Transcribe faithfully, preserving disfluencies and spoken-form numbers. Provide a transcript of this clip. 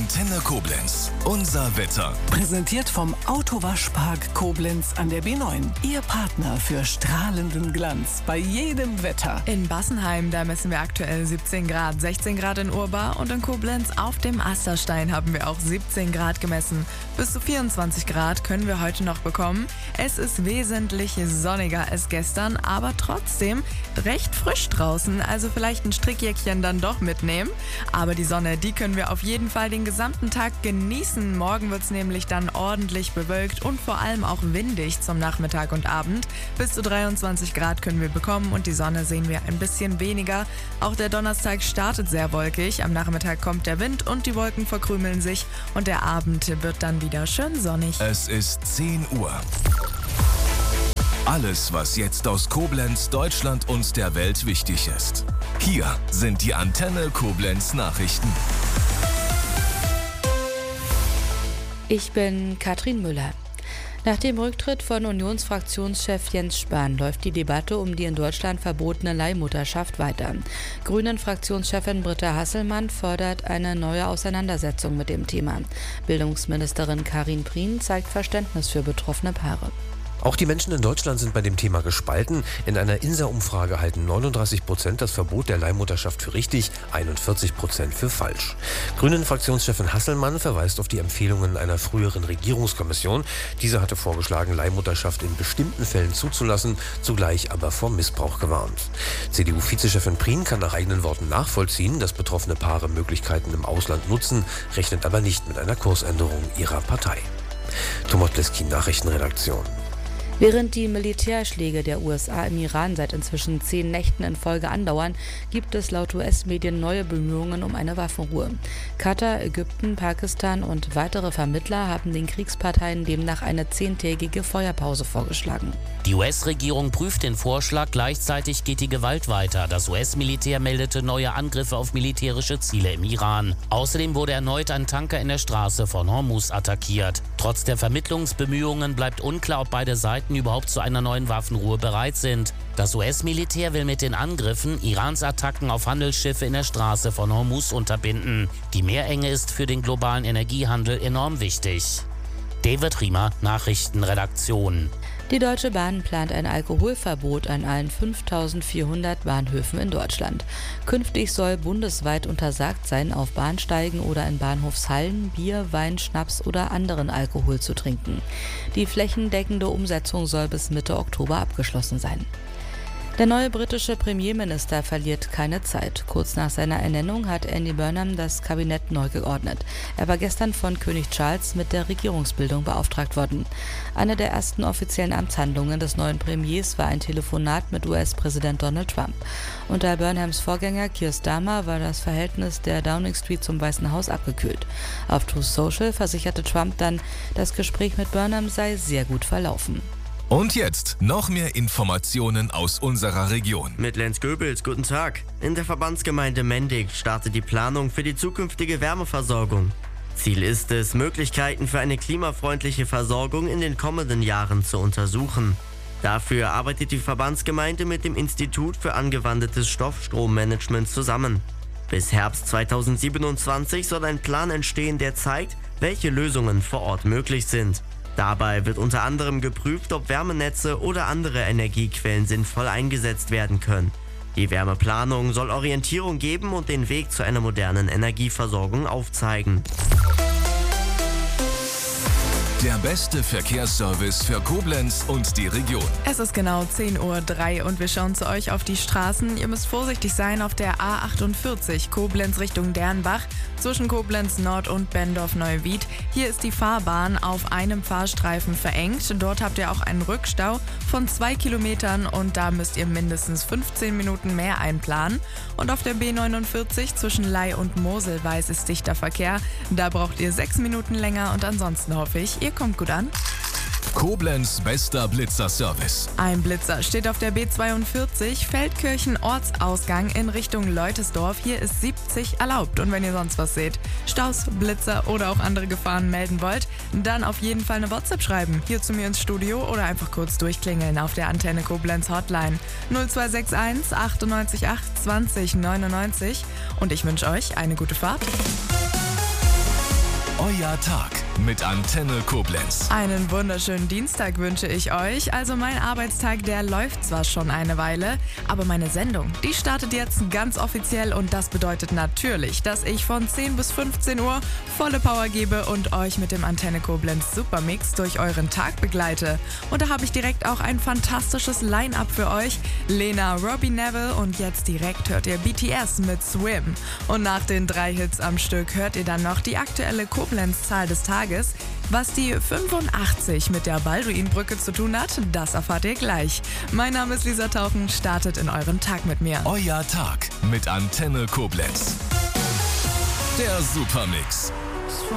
Antenne Koblenz. Unser Wetter. Präsentiert vom Autowaschpark Koblenz an der B neun. Ihr Partner für strahlenden Glanz bei jedem Wetter. In Bassenheim, da messen wir aktuell siebzehn Grad, sechzehn Grad in Urbar und in Koblenz auf dem Asterstein haben wir auch siebzehn Grad gemessen. Bis zu vierundzwanzig Grad können wir heute noch bekommen. Es ist wesentlich sonniger als gestern, aber trotzdem recht frisch draußen, also vielleicht ein Strickjäckchen dann doch mitnehmen. Aber die Sonne, die können wir auf jeden Fall den gesamten Tag genießen. Morgen wird es nämlich dann ordentlich bewölkt und vor allem auch windig zum Nachmittag und Abend. Bis zu dreiundzwanzig Grad können wir bekommen und die Sonne sehen wir ein bisschen weniger. Auch der Donnerstag startet sehr wolkig. Am Nachmittag kommt der Wind und die Wolken verkrümeln sich und der Abend wird dann wieder schön sonnig. Es ist zehn Uhr. Alles, was jetzt aus Koblenz, Deutschland und der Welt wichtig ist. Hier sind die Antenne Koblenz Nachrichten. Ich bin Katrin Müller. Nach dem Rücktritt von Unionsfraktionschef Jens Spahn läuft die Debatte um die in Deutschland verbotene Leihmutterschaft weiter. Grünen-Fraktionschefin Britta Hasselmann fordert eine neue Auseinandersetzung mit dem Thema. Bildungsministerin Karin Prien zeigt Verständnis für betroffene Paare. Auch die Menschen in Deutschland sind bei dem Thema gespalten. In einer INSA-Umfrage halten neununddreißig Prozent das Verbot der Leihmutterschaft für richtig, einundvierzig Prozent für falsch. Grünen-Fraktionschefin Hasselmann verweist auf die Empfehlungen einer früheren Regierungskommission. Diese hatte vorgeschlagen, Leihmutterschaft in bestimmten Fällen zuzulassen, zugleich aber vor Missbrauch gewarnt. C D U-Vizechefin Prien kann nach eigenen Worten nachvollziehen, dass betroffene Paare Möglichkeiten im Ausland nutzen, rechnet aber nicht mit einer Kursänderung ihrer Partei. Thomas Bleskin, Nachrichtenredaktion. Während die Militärschläge der U S A im Iran seit inzwischen zehn Nächten in Folge andauern, gibt es laut U S-Medien neue Bemühungen um eine Waffenruhe. Katar, Ägypten, Pakistan und weitere Vermittler haben den Kriegsparteien demnach eine zehntägige Feuerpause vorgeschlagen. Die U S-Regierung prüft den Vorschlag, gleichzeitig geht die Gewalt weiter. Das U S-Militär meldete neue Angriffe auf militärische Ziele im Iran. Außerdem wurde erneut ein Tanker in der Straße von Hormuz attackiert. Trotz der Vermittlungsbemühungen bleibt unklar, ob beide Seiten überhaupt zu einer neuen Waffenruhe bereit sind. Das U S-Militär will mit den Angriffen Irans Attacken auf Handelsschiffe in der Straße von Hormuz unterbinden. Die Meerenge ist für den globalen Energiehandel enorm wichtig. David Riemer, Nachrichtenredaktion. Die Deutsche Bahn plant ein Alkoholverbot an allen fünftausendvierhundert Bahnhöfen in Deutschland. Künftig soll bundesweit untersagt sein, auf Bahnsteigen oder in Bahnhofshallen Bier, Wein, Schnaps oder anderen Alkohol zu trinken. Die flächendeckende Umsetzung soll bis Mitte Oktober abgeschlossen sein. Der neue britische Premierminister verliert keine Zeit. Kurz nach seiner Ernennung hat Andy Burnham das Kabinett neu geordnet. Er war gestern von König Charles mit der Regierungsbildung beauftragt worden. Eine der ersten offiziellen Amtshandlungen des neuen Premiers war ein Telefonat mit U S-Präsident Donald Trump. Unter Burnhams Vorgänger Keir Starmer war das Verhältnis der Downing Street zum Weißen Haus abgekühlt. Auf Truth Social versicherte Trump dann, das Gespräch mit Burnham sei sehr gut verlaufen. Und jetzt noch mehr Informationen aus unserer Region. Mit Lenz Goebels, guten Tag. In der Verbandsgemeinde Mendig startet die Planung für die zukünftige Wärmeversorgung. Ziel ist es, Möglichkeiten für eine klimafreundliche Versorgung in den kommenden Jahren zu untersuchen. Dafür arbeitet die Verbandsgemeinde mit dem Institut für angewandtes Stoffstrommanagement zusammen. Bis Herbst zweitausendsiebenundzwanzig soll ein Plan entstehen, der zeigt, welche Lösungen vor Ort möglich sind. Dabei wird unter anderem geprüft, ob Wärmenetze oder andere Energiequellen sinnvoll eingesetzt werden können. Die Wärmeplanung soll Orientierung geben und den Weg zu einer modernen Energieversorgung aufzeigen. Der beste Verkehrsservice für Koblenz und die Region. Es ist genau zehn Uhr drei und wir schauen zu euch auf die Straßen. Ihr müsst vorsichtig sein auf der A achtundvierzig, Koblenz Richtung Dernbach, zwischen Koblenz Nord und Bendorf-Neuwied. Hier ist die Fahrbahn auf einem Fahrstreifen verengt. Dort habt ihr auch einen Rückstau von zwei Kilometern und da müsst ihr mindestens fünfzehn Minuten mehr einplanen. Und auf der B neunundvierzig zwischen Ley und Moselweiß ist dichter Verkehr. Da braucht ihr sechs Minuten länger und ansonsten hoffe ich, ihr kommt gut an. Koblenz bester Blitzerservice. Ein Blitzer steht auf der B zweiundvierzig, Feldkirchen Ortsausgang in Richtung Leutesdorf. Hier ist siebzig erlaubt. Und wenn ihr sonst was seht, Staus, Blitzer oder auch andere Gefahren melden wollt, dann auf jeden Fall eine WhatsApp schreiben. Hier zu mir ins Studio oder einfach kurz durchklingeln auf der Antenne Koblenz Hotline null zwei sechs eins achtundneunzig acht zwanzig neunundneunzig. Und ich wünsche euch eine gute Fahrt. Euer Tag mit Antenne Koblenz. Einen wunderschönen Dienstag wünsche ich euch. Also mein Arbeitstag, der läuft zwar schon eine Weile, aber meine Sendung, die startet jetzt ganz offiziell und das bedeutet natürlich, dass ich von zehn bis fünfzehn Uhr volle Power gebe und euch mit dem Antenne Koblenz Supermix durch euren Tag begleite. Und da habe ich direkt auch ein fantastisches Line-Up für euch. Lena, Robbie Neville und jetzt direkt hört ihr B T S mit Swim. Und nach den drei Hits am Stück hört ihr dann noch die aktuelle Koblenz-Zahl des Tages. Was die fünfundachtzig mit der Balduinbrücke zu tun hat, das erfahrt ihr gleich. Mein Name ist Lisa Tauchen, startet in euren Tag mit mir. Euer Tag mit Antenne Koblenz. Der Supermix.